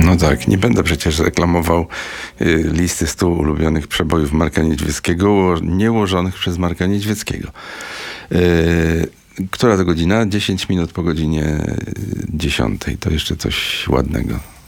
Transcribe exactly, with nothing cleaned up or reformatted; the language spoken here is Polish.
No tak, nie będę przecież reklamował y, listy stu ulubionych przebojów Marka Niedźwieckiego, uło- nie ułożonych przez Marka Niedźwieckiego. Y, która to godzina? dziesięć minut po godzinie dziesiątej. To jeszcze coś ładnego.